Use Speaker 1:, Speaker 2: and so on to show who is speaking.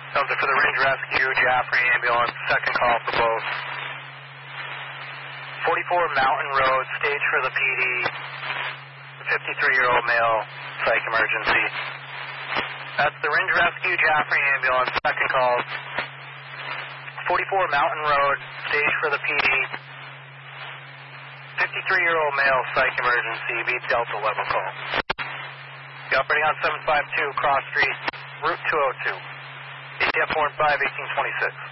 Speaker 1: Delta for the Range Rescue, Jaffrey Ambulance, second call for both. 44 Mountain Road, stage for the PD, 53-year-old male, psych emergency. That's the Range Rescue, Jaffrey Ambulance, second call. 44 Mountain Road, stage for the PD, 53-year-old male, psych emergency, beat Delta level call. You're operating on 752 Cross Street, Route 202. ATF 45, 1826.